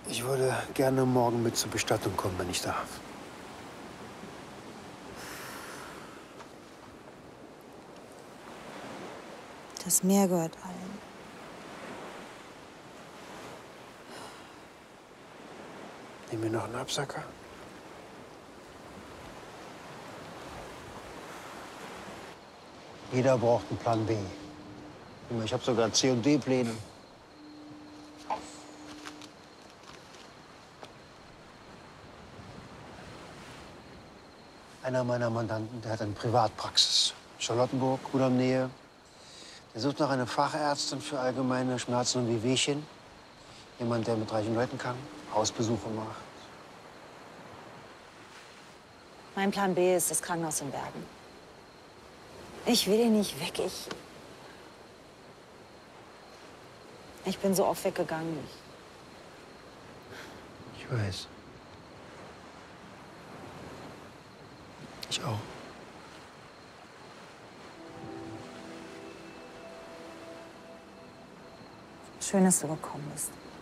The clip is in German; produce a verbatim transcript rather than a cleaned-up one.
Ich würde gerne morgen mit zur Bestattung kommen, wenn ich darf. Das Meer gehört allen. Nehmen wir noch einen Absacker? Jeder braucht einen Plan B. Ich habe sogar C und D-Pläne. Einer meiner Mandanten, der hat eine Privatpraxis. Charlottenburg, Kudamm-Nähe. Der sucht nach einer Fachärztin für allgemeine Schmerzen und Wehwehchen. Jemand, der mit reichen Leuten kann, Hausbesuche macht. Mein Plan B ist das Krankenhaus in Bergen. Ich will hier nicht weg. Ich, ich bin so oft weggegangen. Ich weiß. Ich auch. Schön, dass du gekommen bist.